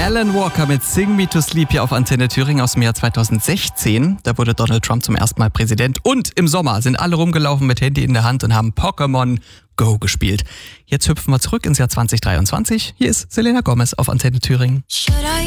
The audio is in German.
Alan Walker mit Sing Me to Sleep hier auf Antenne Thüringen aus dem Jahr 2016. Da wurde Donald Trump zum ersten Mal Präsident. Und im Sommer sind alle rumgelaufen mit Handy in der Hand und haben Pokémon Go gespielt. Jetzt hüpfen wir zurück ins Jahr 2023. Hier ist Selena Gomez auf Antenne Thüringen.